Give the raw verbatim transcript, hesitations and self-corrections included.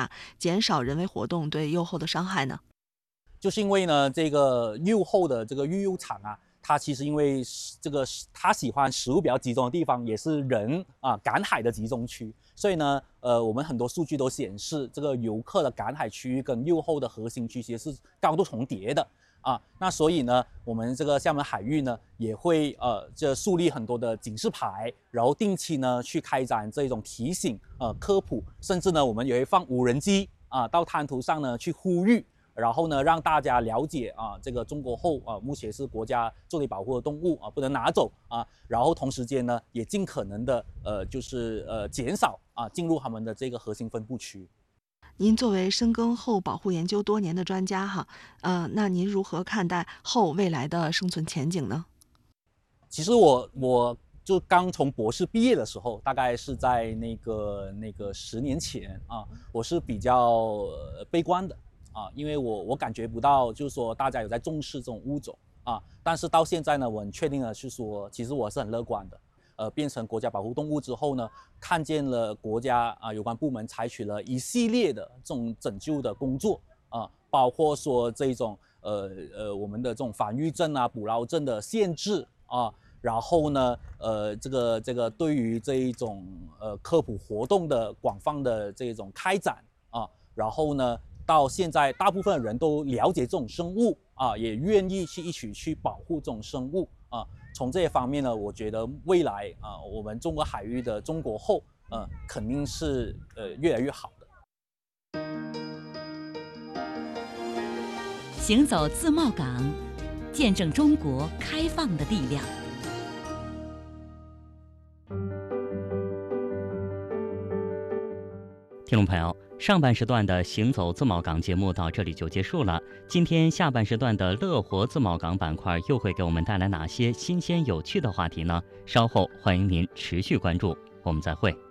下，减少人为活动对幼后的伤害呢？ 就是因为呢，这个幼后的这个育幼场啊，它其实因为这个它喜欢食物比较集中的地方，也是人啊赶海的集中区，所以呢，呃，我们很多数据都显示，这个游客的赶海区域跟幼后的核心区其实是高度重叠的啊。那所以呢，我们这个厦门海域呢，也会呃这树立很多的警示牌，然后定期呢去开展这种提醒、呃科普，甚至呢我们也会放无人机啊到滩涂上呢去呼吁。然后呢，让大家了解啊，这个中国后啊，目前是国家重点保护的动物啊，不能拿走啊。然后同时间呢，也尽可能的呃，就是呃减少啊进入他们的这个核心分布区。 您作为深耕后保护研究多年的专家哈，呃，那您如何看待后未来的生存前景呢？ 其实我我就刚从博士毕业的时候，大概是在那个那个十年前啊，我是比较、呃、悲观的。啊，因为我我感觉不到，就是说大家有在重视这种物种啊，但是到现在呢，我很确定的是说，其实我是很乐观的。呃，变成国家保护动物之后呢，看见了国家啊有关部门采取了一系列的这种拯救的工作啊，包括说这种呃呃我们的这种繁育证啊、捕捞证的限制啊，然后呢，呃这个这个对于这一种呃科普活动的广泛的这种开展啊，然后呢。到现在，大部分人都了解这种生物啊，也愿意去一起去保护这种生物啊。从这些方面呢，我觉得未来啊，我们中国海域的中国后，呃，肯定是呃越来越好的。 行走自贸港，见证中国开放的力量。 听众朋友，上半时段的行走自贸港节目到这里就结束了。今天下半时段的乐活自贸港板块又会给我们带来哪些新鲜有趣的话题呢？稍后欢迎您持续关注，我们再会。